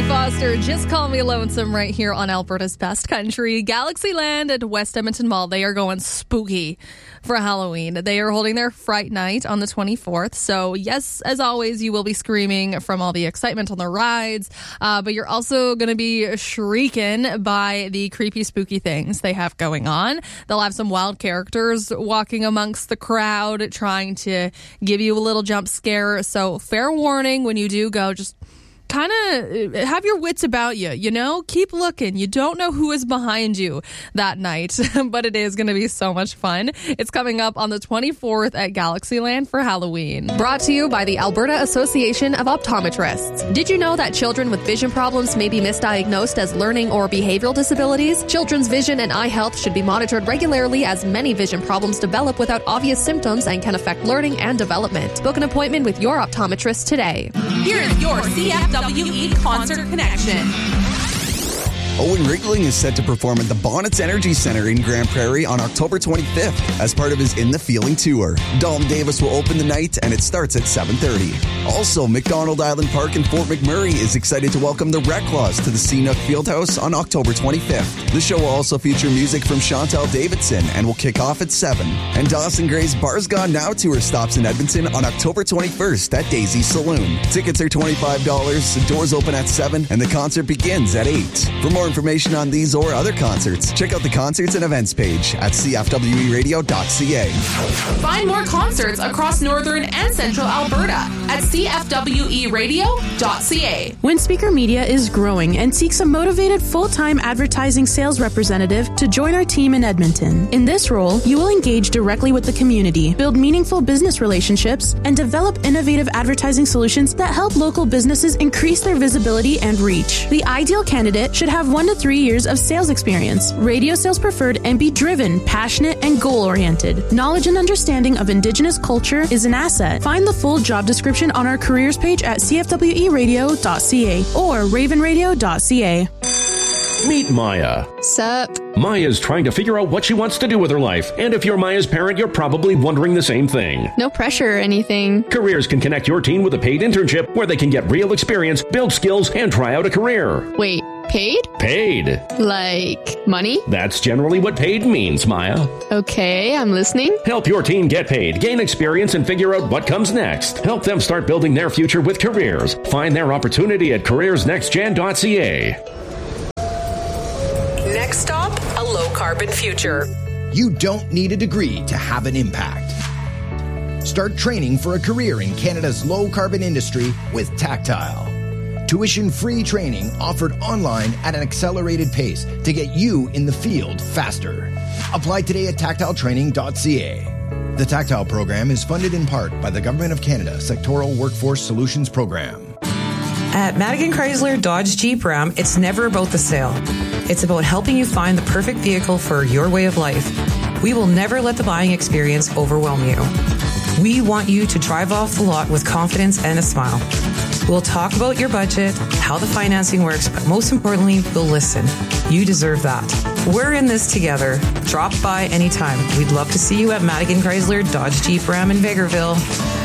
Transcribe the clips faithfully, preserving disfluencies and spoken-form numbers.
Foster, Just Call Me Lonesome, right here on Alberta's Best Country. Galaxyland at West Edmonton Mall, they are going spooky for Halloween. They are holding their Fright Night on the twenty-fourth. So yes, as always, you will be screaming from all the excitement on the rides, uh, but you're also going to be shrieking by the creepy, spooky things they have going on. They'll have some wild characters walking amongst the crowd, trying to give you a little jump scare. So fair warning, when you do go, just kind of have your wits about you, you know? Keep looking. You don't know who is behind you that night, but it is going to be so much fun. It's coming up on the twenty-fourth at Galaxyland for Halloween. Brought to you by the Alberta Association of Optometrists. Did you know that children with vision problems may be misdiagnosed as learning or behavioral disabilities? Children's vision and eye health should be monitored regularly, as many vision problems develop without obvious symptoms and can affect learning and development. Book an appointment with your optometrist today. Here is your C F W E Concert Connection. Owen Riegling is set to perform at the Bonnets Energy Center in Grand Prairie on October twenty-fifth as part of his In the Feeling tour. Dalton Davis will open the night, and it starts at seven thirty. Also, McDonald Island Park in Fort McMurray is excited to welcome the Red Claws to the C-Nook Fieldhouse on October twenty-fifth. The show will also feature music from Chantal Davidson and will kick off at seven. And Dawson Gray's Bars Gone Now tour stops in Edmonton on October twenty-first at Daisy Saloon. Tickets are twenty-five dollars, the doors open at seven, and the concert begins at eight. For more information on these or other concerts, check out the concerts and events page at c f w e radio dot c a. Find more concerts across northern and central Alberta at c f w e radio dot c a. Windspeaker Media is growing and seeks a motivated full-time advertising sales representative to join our team in Edmonton. In this role, you will engage directly with the community, build meaningful business relationships, and develop innovative advertising solutions that help local businesses increase their visibility and reach. The ideal candidate should have one to three years of sales experience, radio sales preferred, and be driven, passionate, and goal-oriented. Knowledge and understanding of Indigenous culture is an asset. Find the full job description on our careers page at c f w e radio dot c a or raven radio dot c a. Meet Maya. Sup? Maya's trying to figure out what she wants to do with her life. And if you're Maya's parent, you're probably wondering the same thing. No pressure or anything. Careers can connect your teen with a paid internship where they can get real experience, build skills, and try out a career. Wait, paid? Paid. Like money? That's generally what paid means, Maya. Okay, I'm listening. Help your teen get paid, gain experience, and figure out what comes next. Help them start building their future with careers. Find their opportunity at careers next gen dot c a. Next stop, a low-carbon future. You don't need a degree to have an impact. Start training for a career in Canada's low-carbon industry with Tactile. Tuition-free training offered online at an accelerated pace to get you in the field faster. Apply today at tactile training dot c a. The Tactile program is funded in part by the Government of Canada Sectoral Workforce Solutions Program. At Madigan Chrysler Dodge Jeep Ram, it's never about the sale. It's about helping you find the perfect vehicle for your way of life. We will never let the buying experience overwhelm you. We want you to drive off the lot with confidence and a smile. We'll talk about your budget, how the financing works, but most importantly, we'll listen. You deserve that. We're in this together. Drop by anytime. We'd love to see you at Madigan Chrysler Dodge Jeep Ram in Vegreville.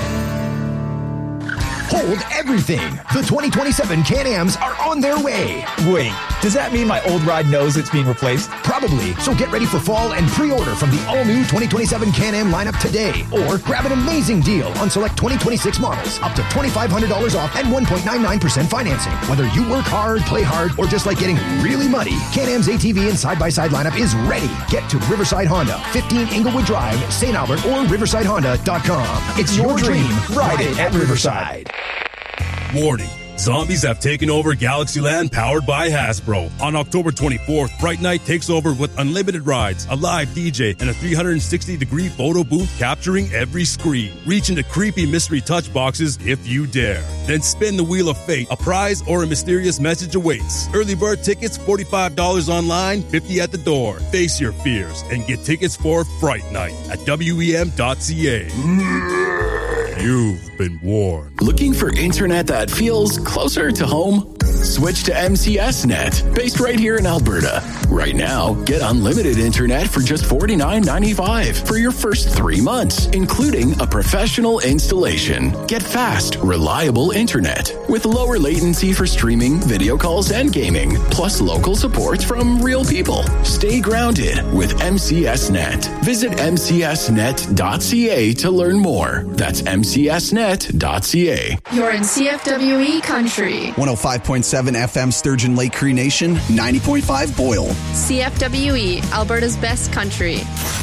Hold everything. The twenty twenty-seven Can-Ams are on their way. Wait, does that mean my old ride knows it's being replaced? Probably. So get ready for fall and pre-order from the all-new twenty twenty-seven Can-Am lineup today. Or grab an amazing deal on select twenty twenty-six models. Up to twenty-five hundred dollars off and one point nine nine percent financing. Whether you work hard, play hard, or just like getting really muddy, Can-Am's A T V and side-by-side lineup is ready. Get to Riverside Honda, fifteen Inglewood Drive, Saint Albert, or riverside honda dot com. It's your dream. Ride it at Riverside. Warning. Zombies have taken over Galaxyland, powered by Hasbro. On October twenty-fourth, Fright Night takes over with unlimited rides, a live D J, and a three hundred sixty degree photo booth capturing every screen. Reach into creepy mystery touch boxes if you dare. Then spin the wheel of fate. A prize or a mysterious message awaits. Early bird tickets, forty-five dollars online, fifty dollars at the door. Face your fears and get tickets for Fright Night at w e m dot c a. You've been warned. Looking for internet that feels closer to home? Switch to M C S Net, based right here in Alberta. Right now, get unlimited internet for just forty-nine ninety-five for your first three months, including a professional installation. Get fast, reliable internet with lower latency for streaming, video calls, and gaming, plus local support from real people. Stay grounded with M C S Net. Visit m c s net dot c a to learn more. That's m c s net dot c a. You're in C F W E Country. one oh five point seven F M Sturgeon Lake Cree Nation, ninety point five Boyle. C F W E, Alberta's best country.